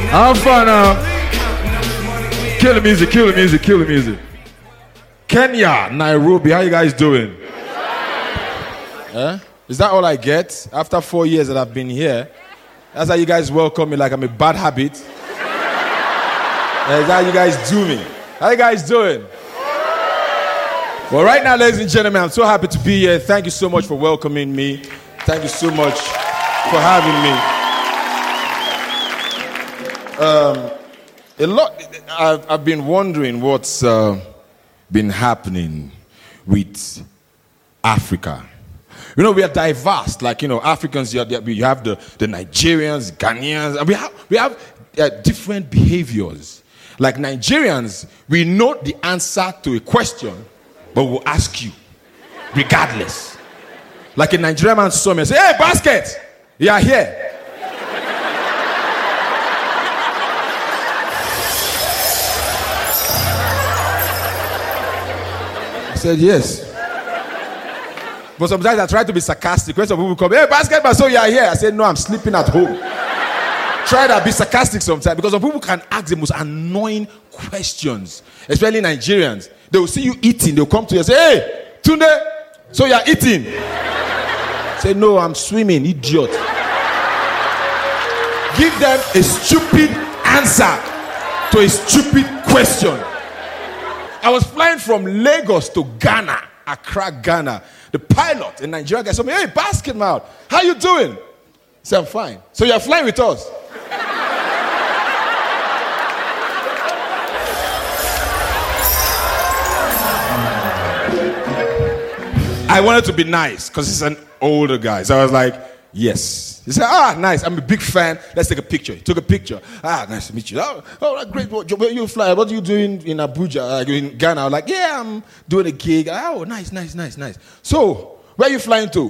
Have fun now. Kill the music, kill the music, kill the music. Kenya, Nairobi, how you guys doing? Is that all I get? After 4 years that I've been here, that's how you guys welcome me like I'm a bad habit? Is that how you guys do me? How you guys doing? Well, right now, ladies and gentlemen, I'm so happy to be here. Thank you so much for welcoming me. Thank you so much for having me. I've been wondering what's been happening with Africa. You know, we are diverse. Like, you know, Africans, you have the Nigerians, Ghanaians, and we have different behaviors. Like Nigerians, we know the answer to a question, but we'll ask you, regardless. Like a Nigerian man saw me and say, "Hey, basket, you are here." I said, "Yes." But sometimes I try to be sarcastic. When some people come, "Hey, basketball, so you are here." I said, "No, I'm sleeping at home." Try to be sarcastic sometimes because some people can ask the most annoying questions, especially Nigerians. They will see you eating. They'll come to you and say, "Hey, Tunde, so you are eating?" Say, "No, I'm swimming, idiot." Give them a stupid answer to a stupid question. I was flying from Lagos to Ghana, Accra, Ghana. The pilot in Nigeria guy told me, "Hey, basketball, how you doing?" I said, "I'm fine." "So you're flying with us?" I wanted to be nice because he's an older guy. So I was like, "Yes." He said, "Nice. I'm a big fan. Let's take a picture." He took a picture. "Nice to meet you." "Oh, great. Where you fly? What are you doing in Abuja, in Ghana?" I was like, "Yeah, I'm doing a gig." "Oh, nice. So, where are you flying to?"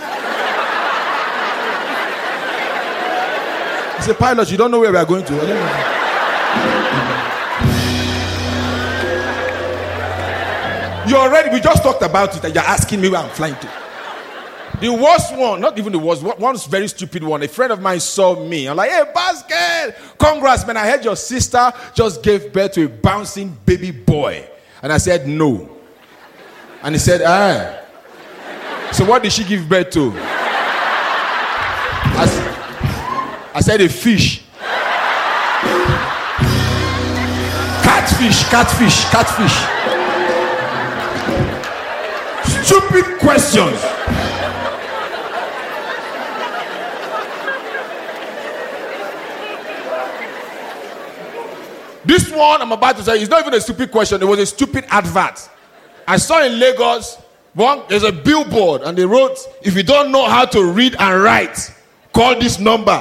He said, "Pilot, you don't know where we are going to." We just talked about it and you're asking me where I'm flying to. The worst one, not even the worst, one's very stupid one. A friend of mine saw me. I'm like, "Hey, basket, congrats, man. I heard your sister just gave birth to a bouncing baby boy." And I said, "No." And he said, "So what did she give birth to?" I said, "A fish." Catfish. Stupid questions. This one I'm about to say is not even a stupid question. It was a stupid advert. I saw in Lagos, there's a billboard and they wrote, "If you don't know how to read and write, call this number."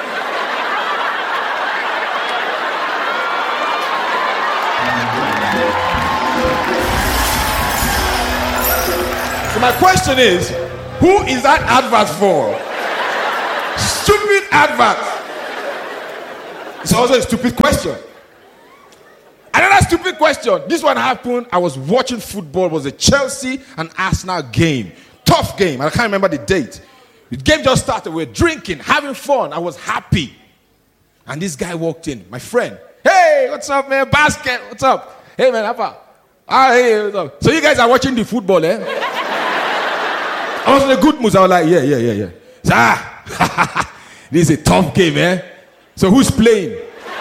So my question is, who is that advert for? Stupid advert. It's also a stupid question. Another stupid question. This one happened. I was watching football. It was a Chelsea and Arsenal game. Tough game. I can't remember the date. The game just started. We were drinking, having fun. I was happy. And this guy walked in. My friend. "Hey, what's up, man? Basket, what's up?" "Hey, man, Papa." "Hey, what's up?" "So you guys are watching the football, eh?" I was in a good mood. I was like, yeah. So, this is a tough game, eh? So who's playing?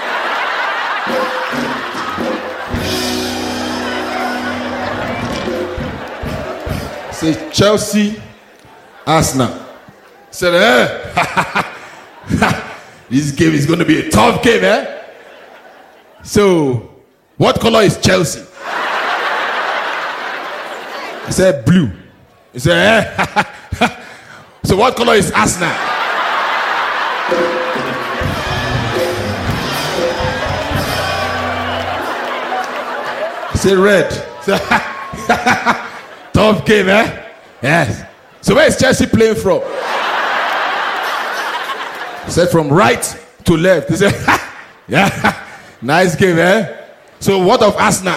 Say Chelsea, Arsenal. Said, this game is going to be a tough game, eh? So, what color is Chelsea? I said, blue. He said, so what color is Arsenal? I said, red. Tough game, eh? Yes. So where is Chelsea playing from? I said, from right to left. He said, yeah, nice game, eh? So what of Arsenal?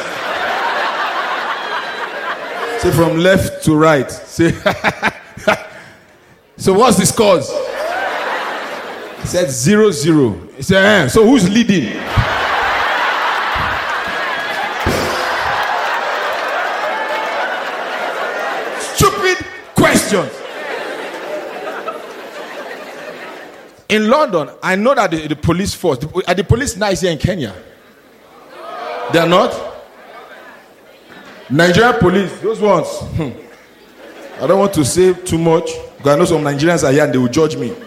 Say from left to right. Say, so what's the scores? He said 0-0. He said, so who's leading? Stupid questions. In London, I know that the police force, are the police nice here in Kenya? They are not? Nigerian police, those ones. I don't want to say too much because I know some Nigerians are here and they will judge me.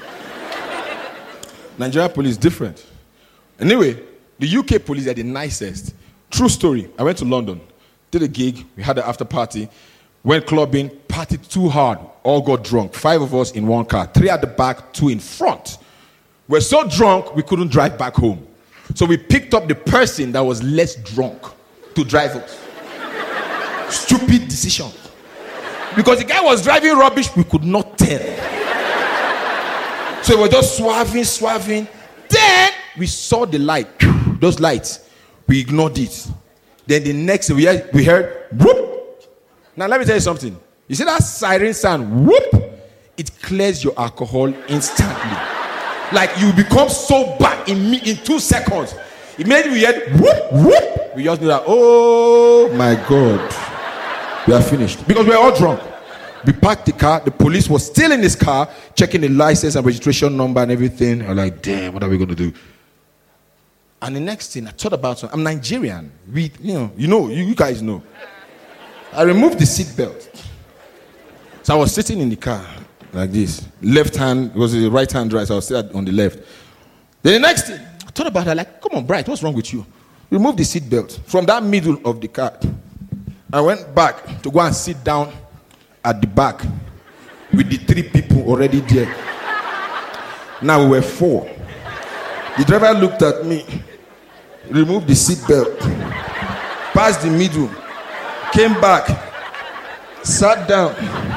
Nigerian police different. Anyway, the UK police are the nicest. True story. I went to London, did a gig, we had an after party, went clubbing, partied too hard, all got drunk. 5 of us in one car, 3 at the back, 2 in front. We're so drunk we couldn't drive back home. So we picked up the person that was less drunk to drive us. Stupid decision. Because the guy was driving rubbish, we could not tell. So we were just swerving. Then we saw the light, those lights. We ignored it. Then the next thing we heard, whoop. Now let me tell you something. You see that siren sound, whoop? It clears your alcohol instantly. Like you become sober in 2 seconds. Immediately we heard, whoop, whoop. We just knew that, oh my God. We are finished. Because we are all drunk. We parked the car. The police was still in his car, checking the license and registration number and everything. I'm like, damn, what are we going to do? And the next thing, I thought about something. I'm Nigerian. You guys know. I removed the seatbelt. So I was sitting in the car like this. Left hand, it was the right hand drive, so I was sitting on the left. Then the next thing, I thought about it, like, come on, Bright, what's wrong with you? Remove the seatbelt. From that middle of the car, I went back to go and sit down at the back with the 3 people already there. Now we were 4. The driver looked at me, removed the seatbelt, passed the middle, came back, sat down.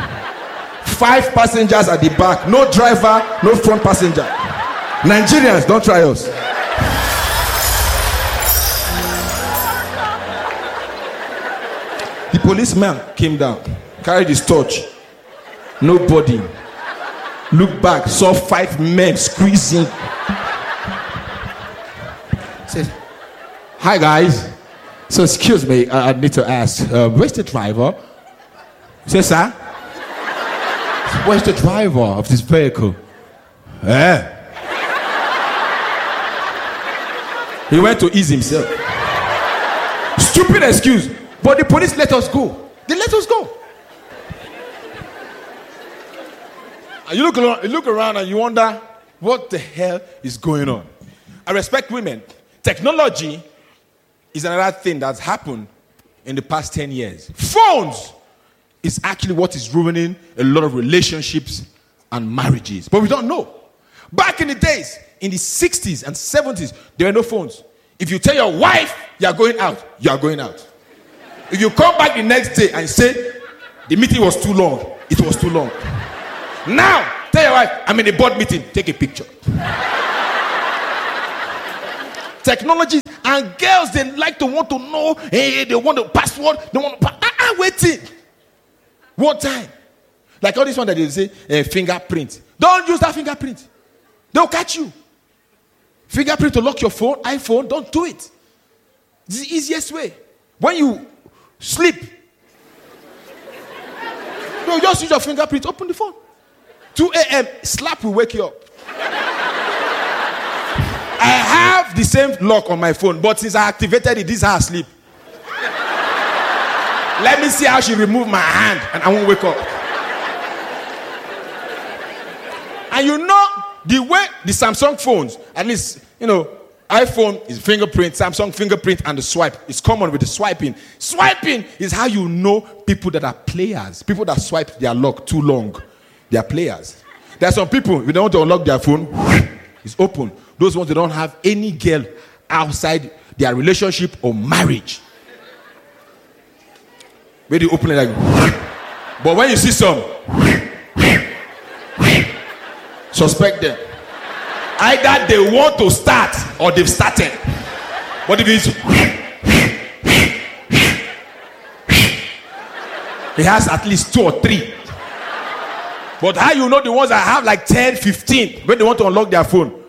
5 passengers at the back, no driver, no front passenger. Nigerians, don't try us. The policeman came down, carried his torch. Nobody. Looked back, saw 5 men squeezing. Said, hi guys. So excuse me, I need to ask, where's the driver? Said, sir? Where's the driver of this vehicle? He went to ease himself. Stupid excuse. But the police let us go. They let us go. And you look around and you wonder, what the hell is going on? I respect women. Technology is another thing that's happened in the past 10 years. Phones is actually what is ruining a lot of relationships and marriages. But we don't know. Back in the days, in the 60s and 70s, there were no phones. If you tell your wife you are going out, you are going out. If you come back the next day and say, the meeting was too long, it was too long. Now, tell your wife, I'm in a board meeting, take a picture. Technology, and girls, they like to want to know, hey, they want the password, they want to waiting. What time? Like all this one that they say, fingerprint. Don't use that fingerprint. They'll catch you. Fingerprint to lock your phone, iPhone, don't do it. It's the easiest way. When you sleep, no, just use your fingerprint, open the phone. 2 a.m., slap will wake you up. I have the same lock on my phone, but since I activated it, this is how I sleep. Let me see how she remove my hand and I won't wake up. And you know, the way the Samsung phones, at least, iPhone is fingerprint, Samsung fingerprint, and the swipe. It's common with the swiping. Swiping is how you know people that are players. People that swipe their lock too long. They are players. There are some people, if they want to unlock their phone, it's open. Those ones, they don't have any girl outside their relationship or marriage. Where they open it like, but when you see some, suspect them. Either they want to start or they've started. But if it's, he has at least 2 or 3. But how you know the ones that have like 10, 15 when they want to unlock their phone?